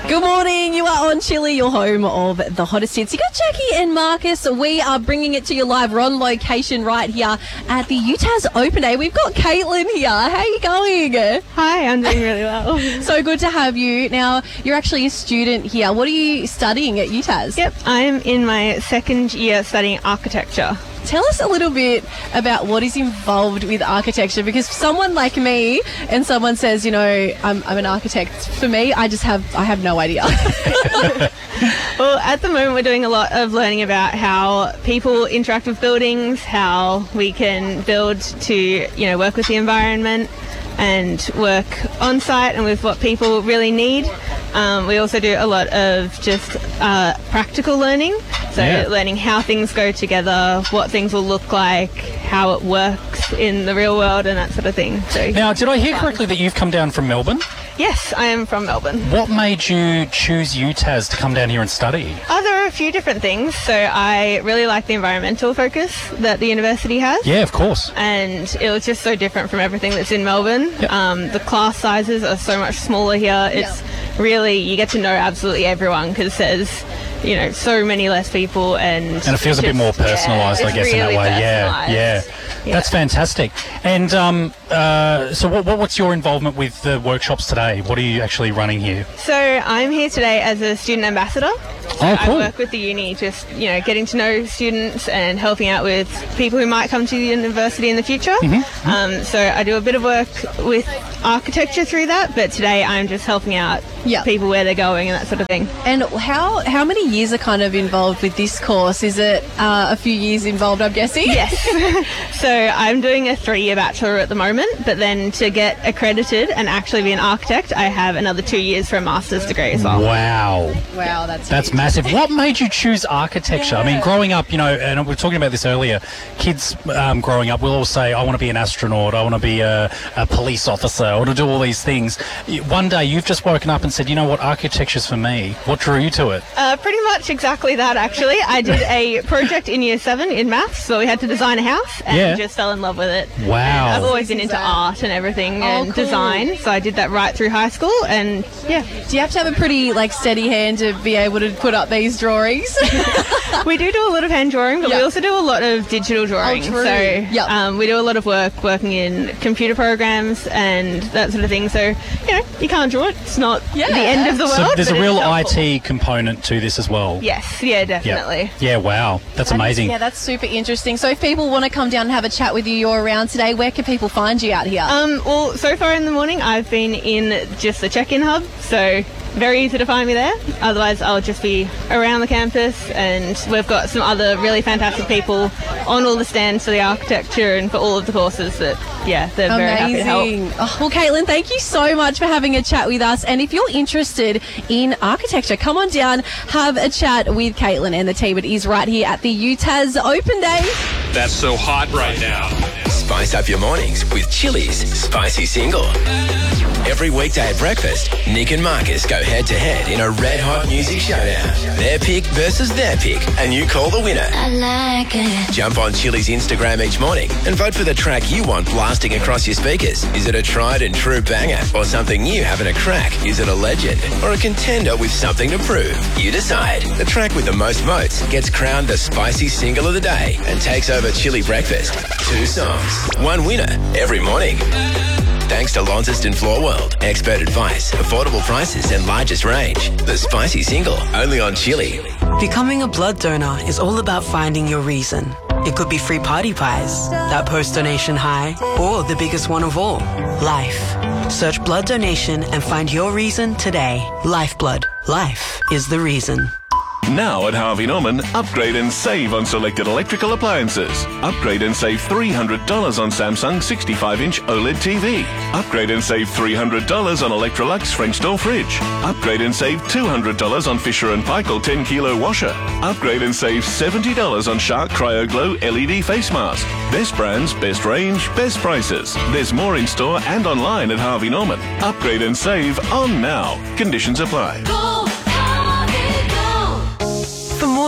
Good morning. You are on Chili, your home of the hottest hits. You got Jackie and Marcus. We are bringing it to you live. We're on location right here at the UTAS Open Day. We've got Caitlin here. How are you going? Hi, I'm doing really well. So good to have you. Now, you're actually a student here. What are you studying at UTAS? Yep, I'm in my second year studying architecture. Tell us a little bit about what is involved with architecture, because for someone like me, and someone says, you know, I'm an architect, for me, I have no idea. Well, at the moment we're doing a lot of learning about how people interact with buildings, how we can build to, work with the environment and work on site and with what people really need. We also do a lot of just practical learning, so learning how things go together, what things will look like, how it works in the real world and that sort of thing. So, now, did I hear correctly that you've come down from Melbourne? Yes, I am from Melbourne. What made you choose UTAS to come down here and study? There are a few different things. So I really like the environmental focus that the university has. Yeah, of course. And it was just so different from everything that's in Melbourne. Yep. The class sizes are so much smaller here. It's really, you get to know absolutely everyone because there's, so many less people and it feels a bit more personalised, I guess, really in that way. Yeah. That's fantastic. And so what's your involvement with the workshops today? What are you actually running here? So I'm here today as a student ambassador. So cool. I work with the uni, just, getting to know students and helping out with people who might come to the university in the future. Mm-hmm. So I do a bit of work with architecture through that, but today I'm just helping out people where they're going and that sort of thing. And how many years are kind of involved with this course? Is it a few years involved, I'm guessing? Yes. So I'm doing a 3-year bachelor at the moment, but then to get accredited and actually be an architect, I have another 2 years for a master's degree as well. Wow, that's massive. What made you choose architecture? I mean, growing up, and we were talking about this earlier, kids growing up will all say, I want to be an astronaut, I want to be a police officer, I want to do all these things. One day you've just woken up and said, you know what, architecture's for me. What drew you to it? Pretty much exactly that, actually. I did a project in Year 7 in maths, so we had to design a house and just fell in love with it. Wow. And I've always been into art and everything and design, so I did that right through high school and Do you have to have a pretty steady hand to be able to put up these drawings? We do a lot of hand drawing, but we also do a lot of digital drawing. Oh, true. So we do a lot of work working in computer programs and that sort of thing. So, you can't draw it. It's not the end of the world. So there's a real helpful. IT component to this as well. Yes, definitely. Yeah, wow. That's amazing. That's super interesting. So if people want to come down and have a chat with you, you're around today, where can people find you out here? Well, so far in the morning, I've been in just the check-in hub, so very easy to find me there. Otherwise, I'll just be around the campus, and we've got some other really fantastic people on all the stands for the architecture and for all of the courses that, they're very happy to help. Oh, well, Caitlin, thank you so much for having a chat with us. And if you're interested in architecture, come on down, have a chat with Caitlin and the team. It is right here at the UTAS Open Day. That's so hot right now. Spice up your mornings with Chili's Spicy Single. Every weekday at breakfast, Nick and Marcus go head-to-head in a red-hot music showdown. Their pick versus their pick, and you call the winner. I like it. Jump on Chili's Instagram each morning and vote for the track you want blasting across your speakers. Is it a tried-and-true banger or something new having a crack? Is it a legend or a contender with something to prove? You decide. The track with the most votes gets crowned the Spicy Single of the Day and takes over Chili Breakfast. 2 songs, 1 winner every morning. Thanks to Launceston Floor World. Expert advice, affordable prices and largest range. The Spicy Single, only on Chili. Becoming a blood donor is all about finding your reason. It could be free party pies, that post-donation high, or the biggest one of all, life. Search blood donation and find your reason today. Lifeblood. Life is the reason. Now at Harvey Norman, upgrade and save on selected electrical appliances. Upgrade and save $300 on Samsung 65-inch OLED TV. Upgrade and save $300 on Electrolux French door fridge. Upgrade and save $200 on Fisher & Paykel 10-kilo washer. Upgrade and save $70 on Shark Cryo Glow LED face mask. Best brands, best range, best prices. There's more in store and online at Harvey Norman. Upgrade and save on now. Conditions apply. For more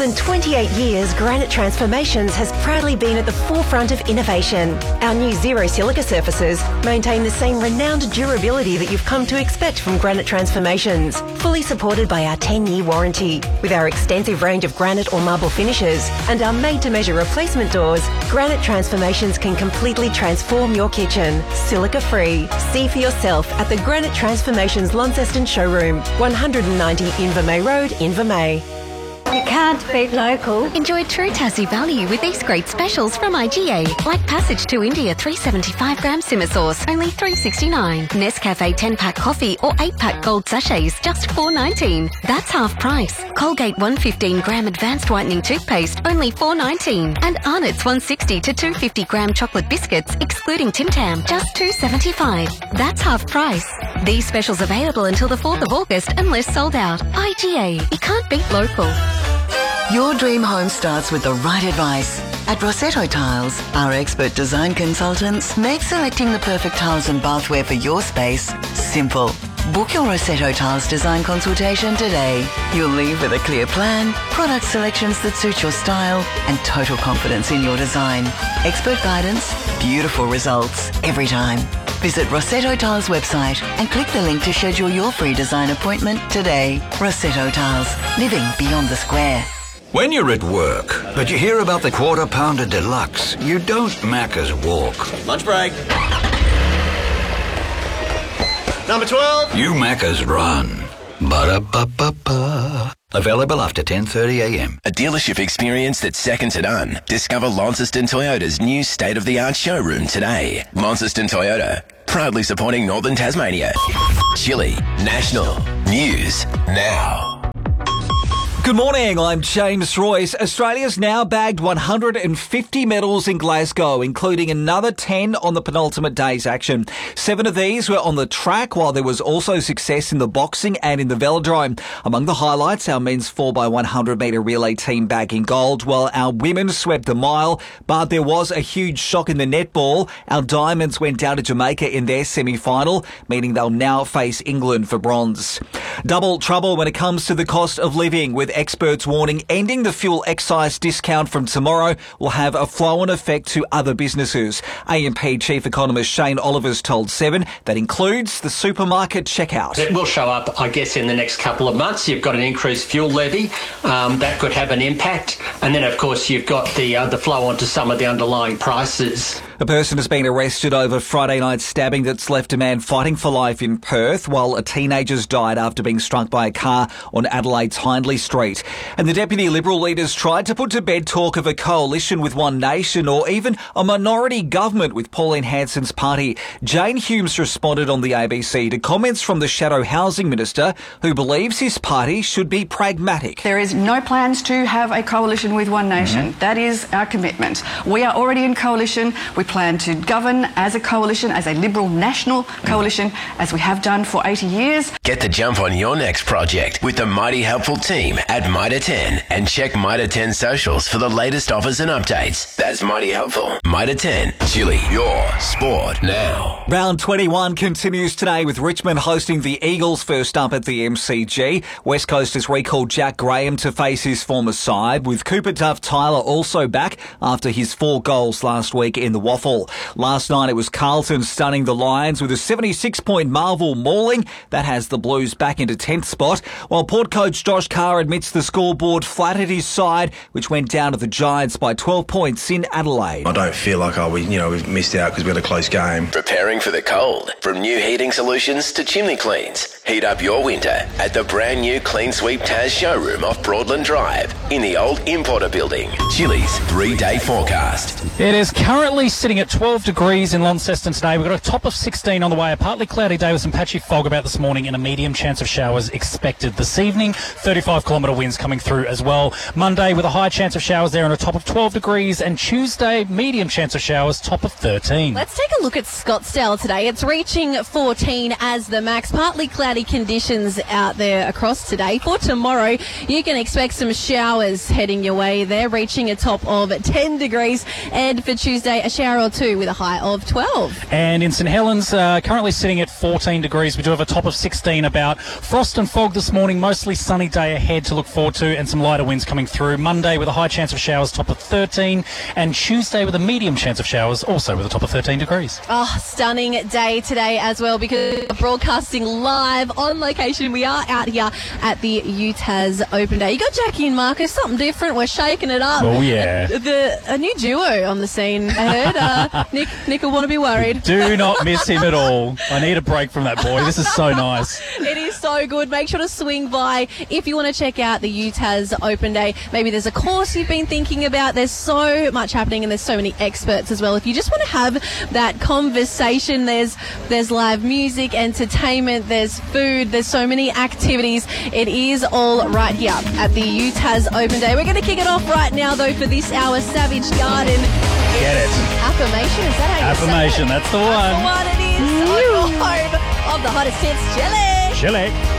than 28 years, Granite Transformations has proudly been at the forefront of innovation. Our new Zero Silica surfaces maintain the same renowned durability that you've come to expect from Granite Transformations, fully supported by our 10-year warranty. With our extensive range of granite or marble finishes and our made-to-measure replacement doors, Granite Transformations can completely transform your kitchen, silica-free. See for yourself at the Granite Transformations Launceston showroom, 190 Invermay Road, Invermay. You can't beat local. Enjoy true Tassie value with these great specials from IGA. Like Passage to India 375-gram simmer sauce, only $3.69. Nescafe 10-pack coffee or 8-pack gold sachets, just $4.19. That's half price. Colgate 115-gram advanced whitening toothpaste, only $4.19. And Arnott's 160 to 250-gram chocolate biscuits, excluding Tim Tam, just $2.75. That's half price. These specials available until the 4th of August unless sold out. IGA. You can't beat local. Your dream home starts with the right advice. At Rossetto Tiles, our expert design consultants make selecting the perfect tiles and bathware for your space simple. Book your Rossetto Tiles design consultation today. You'll leave with a clear plan, product selections that suit your style, and total confidence in your design. Expert guidance, beautiful results every time. Visit Rossetto Tiles website and click the link to schedule your free design appointment today. Rossetto Tiles, living beyond the square. When you're at work, but you hear about the Quarter Pounder Deluxe, you don't Macca's walk. Lunch break. Number 12. You Macca's run. Ba-da-ba-ba-ba. Available after 10:30 a.m. A dealership experience that's second to none. Discover Launceston Toyota's new state-of-the-art showroom today. Launceston Toyota, proudly supporting Northern Tasmania. Chile National News Now. Good morning, I'm James Royce. Australia's now bagged 150 medals in Glasgow, including another 10 on the penultimate day's action. 7 of these were on the track, while there was also success in the boxing and in the velodrome. Among the highlights, our men's 4x100 metre relay team bagging gold, while our women swept the mile. But there was a huge shock in the netball. Our Diamonds went down to Jamaica in their semi-final, meaning they'll now face England for bronze. Double trouble when it comes to the cost of living, with experts warning ending the fuel excise discount from tomorrow will have a flow-on effect to other businesses. AMP Chief Economist Shane Oliver's told Seven that includes the supermarket checkout. It will show up, I guess, in the next couple of months. You've got an increased fuel levy. That could have an impact. And then, of course, you've got the flow-on to some of the underlying prices. A person has been arrested over Friday night's stabbing that's left a man fighting for life in Perth, while a teenager's died after being struck by a car on Adelaide's Hindley Street. And the Deputy Liberal leaders tried to put to bed talk of a coalition with One Nation or even a minority government with Pauline Hanson's party. Jane Humes responded on the ABC to comments from the Shadow Housing Minister, who believes his party should be pragmatic. There is no plans to have a coalition with One Nation. That is our commitment. We are already in coalition. We plan to govern as a coalition, as a Liberal national coalition, as we have done for 80 years. Get the jump on your next project with the Mighty Helpful team at Mitre 10, and check Mitre 10 socials for the latest offers and updates. That's Mighty Helpful. Mitre 10, Chile, your sport now. Round 21 continues today with Richmond hosting the Eagles first up at the MCG. West Coast has recalled Jack Graham to face his former side, with Cooper Duff Tyler also back after his 4 goals last week in the Waffle. Last night it was Carlton stunning the Lions with a 76-point Marvel mauling. That has the Blues back into 10th spot, while Port coach Josh Carr admits the scoreboard flattered his side, which went down to the Giants by 12 points in Adelaide. I don't feel like we've missed out because we had a close game. Preparing for the cold. From new heating solutions to chimney cleans. Heat up your winter at the brand new Clean Sweep Taz showroom off Broadland Drive in the old Importer building. Chili's 3-day forecast. It is currently sitting at 12 degrees in Launceston today. We've got a top of 16 on the way. A partly cloudy day with some patchy fog about this morning and a medium chance of showers expected this evening. 35-kilometre winds coming through as well. Monday with a high chance of showers there and a top of 12 degrees. And Tuesday, medium chance of showers, top of 13. Let's take a look at Scottsdale today. It's reaching 14 as the max. Partly cloudy conditions out there across today. For tomorrow, you can expect some showers heading your way there, reaching a top of 10 degrees. And for Tuesday, a shower shower or two with a high of 12. And in St Helens, currently sitting at 14 degrees. We do have a top of 16 about. Frost and fog this morning, mostly sunny day ahead to look forward to, and some lighter winds coming through. Monday with a high chance of showers, top of 13. And Tuesday with a medium chance of showers, also with a top of 13 degrees. Oh, stunning day today as well, because we're broadcasting live on location. We are out here at the UTAS Open Day. You got Jackie and Marcus, something different. We're shaking it up. Oh, yeah. A new duo on the scene, I heard. Nick will want to be worried. Do not miss him at all. I need a break from that boy. This is so nice. It is so good. Make sure to swing by if you want to check out the UTAS Open Day. Maybe there's a course you've been thinking about. There's so much happening, and there's so many experts as well. If you just want to have that conversation, there's live music, entertainment, there's food, there's so many activities. It is all right here at the UTAS Open Day. We're going to kick it off right now, though, for this hour. Savage Garden. Get it. Affirmation, is that how you Affirmation, say it? that's the one. That's the one it is. On your home of the hottest hits, Chile. Chile.